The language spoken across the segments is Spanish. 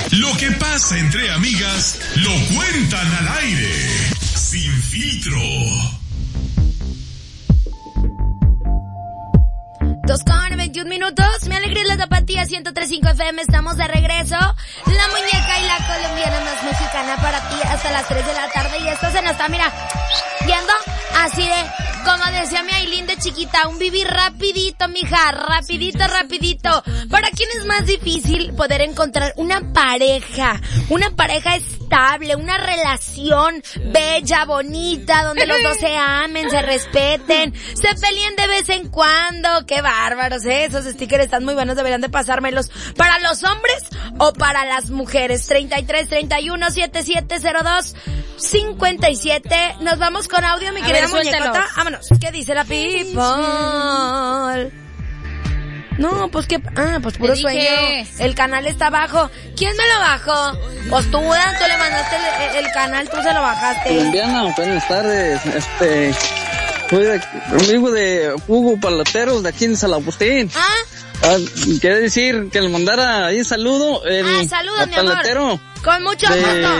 Lo que pasa entre amigas lo cuentan al aire. Sin filtro. 2:21. Mi alegría es la tapatía 103.5 FM. Estamos de regreso. La muñeca y la colombiana más mexicana para ti hasta las 3 de la tarde. Y esto se nos está, mira, viendo así de, como decía mi Ailín de chiquita, un vivir rapidito, mija, rapidito. ¿Para quién es más difícil poder encontrar una pareja estable, una relación bella, bonita, donde los dos se amen, se respeten, se peleen de vez en cuando? ¡Qué bárbaros, esos stickers están muy buenos, deberían de pasármelos. ¿Para los hombres o para las mujeres? 33 31 7702 57. Nos vamos con audio, mi querida muñecota. Vámonos. ¿Qué dice la people? No, pues que, pues puro sueño. El canal está abajo. ¿Quién me lo bajó? Pues tú le mandaste el canal, tú se lo bajaste. Colombiana, buenas tardes. Soy amigo de Hugo Palateros de aquí en San Agustín. Quiere decir que le mandara ahí saludo. Saludos, mi palatero. Amor. Con mucho gusto.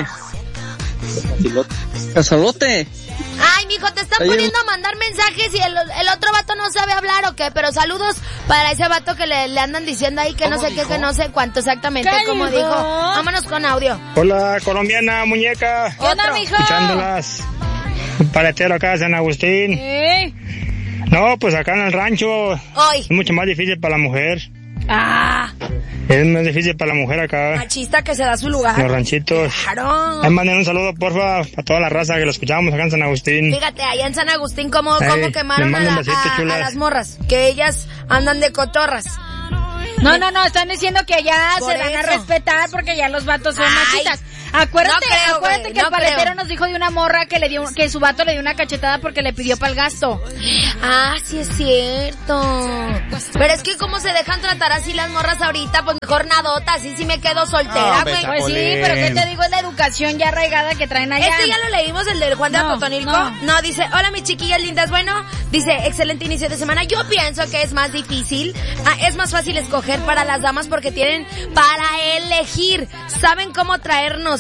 Casalote. Ay, mijo, te están poniendo a mandar mensajes y el otro vato no sabe hablar o qué, pero saludos para ese vato que le andan diciendo ahí que no sé qué, que no sé cuánto exactamente, como dijo. Vámonos con audio. Hola, colombiana, muñeca. ¿Qué onda, mijo? Escuchándolas. Un paletero acá de San Agustín. No, pues acá en el rancho es mucho más difícil para la mujer. Es más difícil para la mujer acá. Machista que se da su lugar. Los ranchitos. Claro. Ahí manden un saludo, porfa, a toda la raza que lo escuchamos acá en San Agustín. Fíjate, allá en San Agustín cómo quemaron a las morras, que ellas andan de cotorras. No, están diciendo que allá se dan a respetar porque ya los vatos son machistas. Acuérdate que el paletero nos dijo de una morra que su vato le dio una cachetada porque le pidió para el gasto. Sí es cierto. Pero es que cómo se dejan tratar así las morras ahorita, pues mejor nadota, así sí me quedo soltera, güey. Pues sí, pero ¿qué te digo? Es la educación ya arraigada que traen allá. Ya lo leímos, el de Juan de Apotonilco. No, dice, hola mis chiquillas lindas, bueno, dice, excelente inicio de semana. Yo pienso que es más difícil, es más fácil escoger para las damas porque tienen para elegir. Saben cómo traernos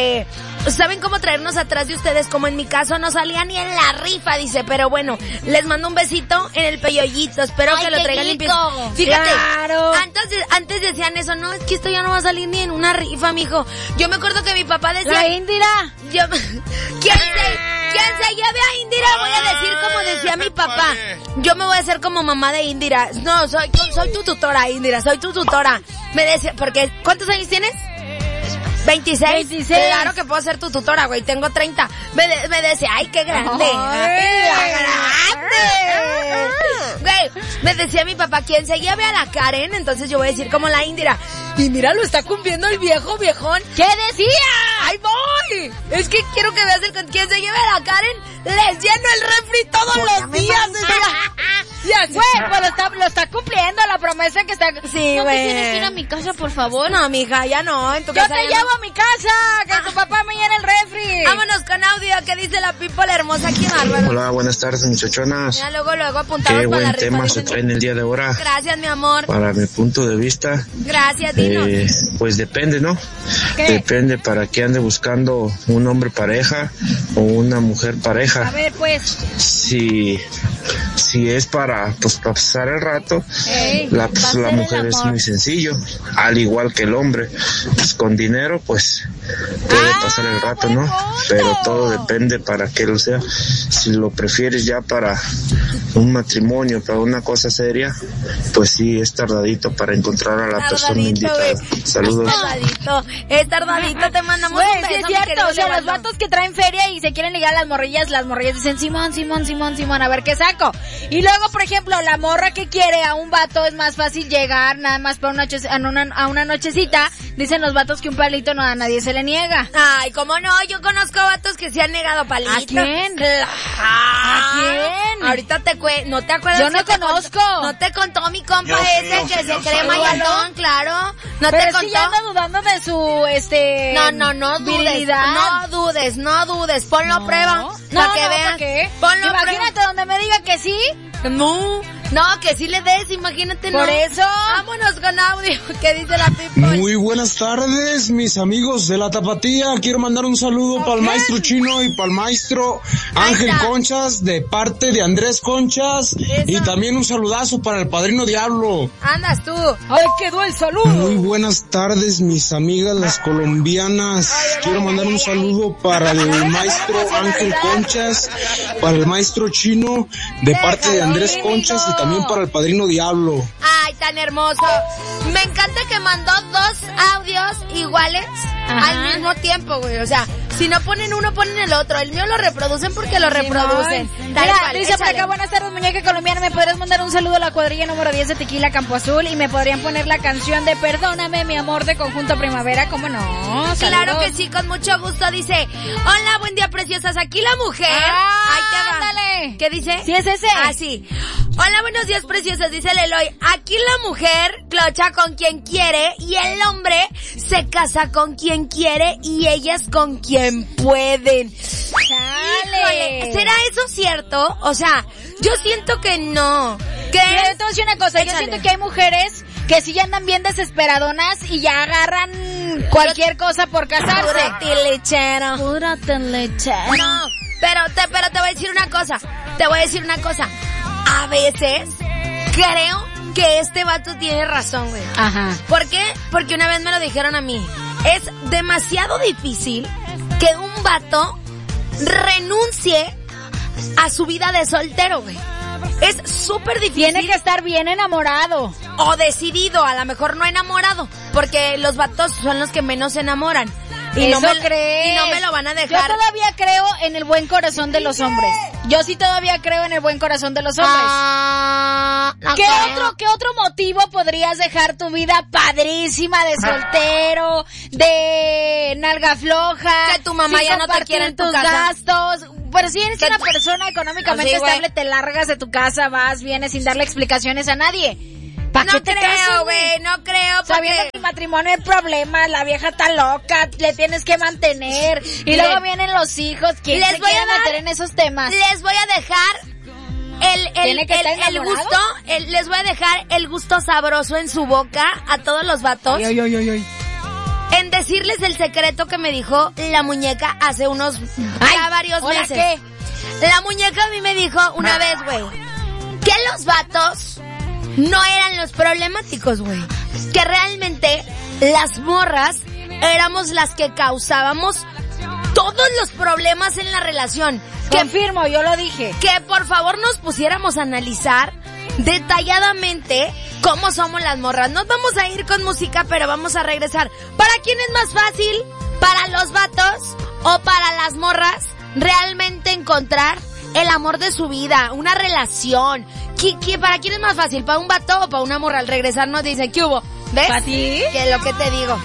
atrás de ustedes, como en mi caso no salía ni en la rifa, dice, pero bueno, les mando un besito en el peyollito, espero que lo traigan limpio. Fíjate, claro. Antes decían eso, no, es que esto ya no va a salir ni en una rifa, mijo. Yo me acuerdo que mi papá decía... La Indira. ¿Quién se lleve a Indira? Voy a decir como decía mi papá. Yo me voy a hacer como mamá de Indira. No, soy tu tutora, Indira, soy tu tutora. Me decía, porque, ¿cuántos años tienes? 26. Claro que puedo ser tu tutora, güey. Tengo 30. Me decía, ay, qué grande. Güey, me decía mi papá, quien se lleve a la Karen, entonces yo voy a decir como la Indira. Y mira, lo está cumpliendo el viejón. ¿Qué decía? ¡Ay, voy! Es que quiero que veas quien se lleve a la Karen, les lleno el refri todos los días. Güey, pues lo está cumpliendo la promesa que está... Sí, güey. ¿No te tienes que ir a mi casa, por favor? No, mija, ya no. En tu Yo casa te llevo a mi casa, que tu papá me llene el refri. Vámonos con audio, que dice la people hermosa aquí, bárbaro. Hola, buenas tardes, muchachonas. Ya luego apuntamos Qué para la buen tema se traen el día de ahora. Gracias, mi amor. Para mi punto de vista. Gracias, dinos. Pues depende, ¿no? ¿Qué? Depende para qué ande buscando un hombre pareja o una mujer pareja. A ver, pues. Si es para pasar el rato, la mujer es muy sencillo, al igual que el hombre, pues con dinero pues puede pasar el rato, ¿no? Pero todo depende para qué lo sea. Si lo prefieres ya para un matrimonio, para una cosa seria, pues sí es tardadito para encontrar a la persona indicada. Saludos. Es tardadito, te mandamos un beso. Sí, es cierto, o sea, los vatos que traen feria y se quieren ligar a las morrillas dicen Simón, a ver qué saco. Y luego, por ejemplo, la morra que quiere a un vato es más fácil llegar nada más para a una nochecita. Dicen los vatos que un palito no a nadie se le niega. Ay, ¿cómo no? Yo conozco vatos que se han negado palito. ¿A quién? ¿A quién? Ahorita ¿no te acuerdas? Yo no conozco. No te contó mi compa que se cree mayalón, claro. No pero te contó. Si ya anda dudando de su, No dudes. No dudes. Ponlo a prueba. Para que vean. ¿Para qué? Ponlo Imagínate donde me diga que sí. No, No, que sí le des, imagínate. Por eso. Vámonos con audio. ¿Qué dice la people? Muy buenas tardes, mis amigos de la Tapatía. Quiero mandar un saludo para el maestro Chino y para el maestro Ángel Conchas, de parte de Andrés Conchas. Eso. Y también un saludazo para el Padrino Diablo. Andas tú. ¡Ay, quedó el saludo! Muy buenas tardes, mis amigas las colombianas. Quiero mandar un saludo para el maestro Ángel Conchas, para el maestro Chino, de parte de Andrés Conchas, y también para el Padrino Diablo. Ay, tan hermoso. Me encanta que mandó 2 audios iguales al mismo tiempo, güey. O sea, si no ponen uno, ponen el otro. El mío lo reproducen porque lo reproducen. Mira, dice por acá, buenas tardes, muñeca colombiana. ¿Me podrías mandar un saludo a la cuadrilla número 10 de Tequila Campo Azul? Y me podrían poner la canción de Perdóname, mi amor, de Conjunto Primavera. ¿Cómo no? Saludos. Claro que sí, con mucho gusto. Dice, hola, buen día, preciosas. Aquí la mujer. Ahí te va. Ándale. ¿Qué dice? Sí, es ese. Ah, sí. Hola, buenos días, preciosas. Dice el Eloy, aquí la mujer clocha con quien quiere y el hombre se casa con quien quiere y ellas con quien pueden. Híjole, ¿será eso cierto? O sea, yo siento que no. ¿Qué? Mira, yo te voy a decir una cosa. Échale. Yo siento que hay mujeres que sí andan bien desesperadonas y ya agarran cualquier cosa por casarse. Pura tilechero. Pura tilechero. No, pero te voy a decir una cosa. A veces creo que este vato tiene razón, güey. Ajá. ¿Por qué? Porque una vez me lo dijeron a mí. Es demasiado difícil que un vato renuncie a su vida de soltero, güey. Es súper difícil. Tiene que estar bien enamorado. O decidido, a lo mejor no enamorado. Porque los vatos son los que menos se enamoran. Y no me lo van a dejar. Yo todavía creo en el buen corazón de los hombres. Yo sí todavía creo en el buen corazón de los hombres. ¿Qué otro motivo podrías dejar tu vida padrísima de soltero, de nalga floja? Que tu mamá ya no te quiere en tu casa. Gastos. Pero si eres una persona económicamente estable, te largas de tu casa, vas, vienes sin darle explicaciones a nadie. No creo, güey, no creo. Sabiendo que el matrimonio hay problemas, la vieja está loca, le tienes que mantener. Y luego vienen los hijos, ¿quién se quiere meter en esos temas? Les voy a dejar el gusto, les voy a dejar el gusto sabroso en su boca a todos los vatos. En decirles el secreto que me dijo la muñeca hace unos varios meses. ¿Qué? La muñeca a mí me dijo una vez, güey, que los vatos no eran los problemáticos, güey. Que realmente las morras éramos las que causábamos todos los problemas en la relación. Confirmo, yo lo dije. Que por favor nos pusiéramos a analizar detalladamente cómo somos las morras. Nos vamos a ir con música, pero vamos a regresar. ¿Para quién es más fácil? ¿Para los vatos o para las morras realmente encontrar el amor de su vida, una relación? ¿Para quién es más fácil? ¿Para un vato o para una morra? Al regresar nos dicen, ¿qué hubo? ¿Ves? ¿Para ti? Que es lo que te digo.